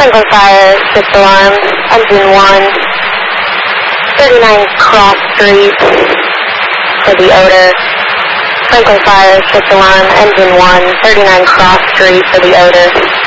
Franklin Fire, 6 alarm, engine 1, 39 Cross Street for the odor. Franklin Fire, 6 alarm, engine 1, 39 Cross Street for the odor.